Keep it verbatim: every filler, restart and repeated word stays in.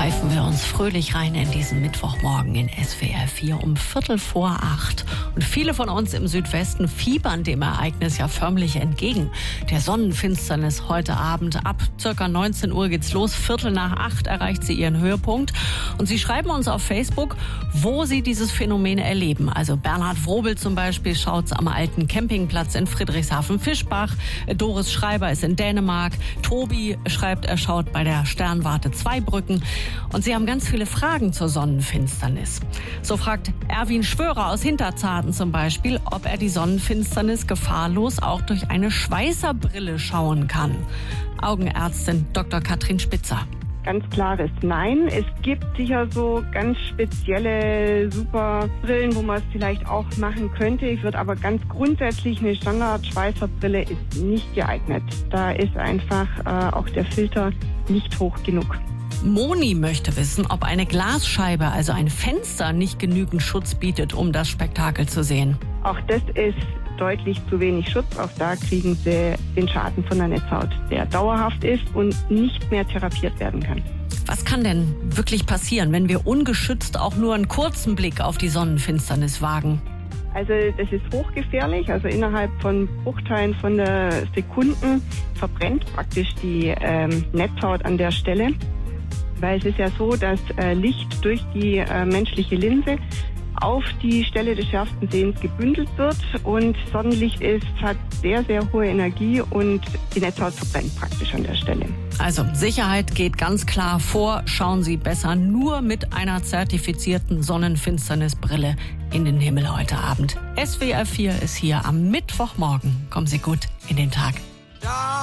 pfeifen wir uns fröhlich rein in diesen Mittwochmorgen in S W R vier um Viertel vor acht. Und viele von uns im Südwesten fiebern dem Ereignis ja förmlich entgegen. Der Sonnenfinsternis heute Abend. Ab circa neunzehn Uhr geht's los. Viertel nach acht erreicht sie ihren Höhepunkt. Und Sie schreiben uns auf Facebook, wo Sie dieses Phänomen erleben. Also Bernhard Wrobel zum Beispiel schaut's am alten Campingplatz in Friedrichshafen-Fischbach. Doris Schreiber ist in Dänemark. Tobi schreibt, er schaut bei der Sternwarte Zweibrücken. Und Sie haben ganz viele Fragen zur Sonnenfinsternis. So fragt Erwin Schwörer aus Hinterzarten zum Beispiel, ob er die Sonnenfinsternis gefahrlos auch durch eine Schweißerbrille schauen kann. Augenärztin Doktor Katrin Spitzer. Ganz klares Nein. Es gibt sicher so ganz spezielle Superbrillen, wo man es vielleicht auch machen könnte. Ich würde aber ganz grundsätzlich, eine Standard-Schweißerbrille ist nicht geeignet. Da ist einfach äh, auch der Filter nicht hoch genug. Moni möchte wissen, ob eine Glasscheibe, also ein Fenster, nicht genügend Schutz bietet, um das Spektakel zu sehen. Auch das ist deutlich zu wenig Schutz. Auch da kriegen Sie den Schaden von der Netzhaut, der dauerhaft ist und nicht mehr therapiert werden kann. Was kann denn wirklich passieren, wenn wir ungeschützt auch nur einen kurzen Blick auf die Sonnenfinsternis wagen? Also das ist hochgefährlich. Also innerhalb von Bruchteilen von der Sekunden verbrennt praktisch die ähm, Netzhaut an der Stelle. Weil es ist ja so, dass äh, Licht durch die äh, menschliche Linse auf die Stelle des schärfsten Sehens gebündelt wird und Sonnenlicht ist, hat sehr, sehr hohe Energie und die Netzhaut verbrennt praktisch an der Stelle. Also Sicherheit geht ganz klar vor. Schauen Sie besser nur mit einer zertifizierten Sonnenfinsternisbrille in den Himmel heute Abend. S W R vier ist hier am Mittwochmorgen. Kommen Sie gut in den Tag.